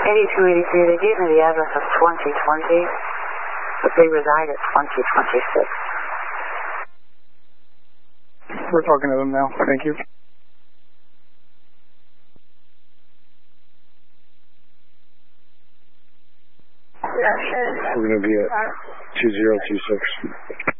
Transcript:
8283, they gave me the address of 2020, but they reside at 2026. We're talking to them now. Thank you. We're going to be at 2026.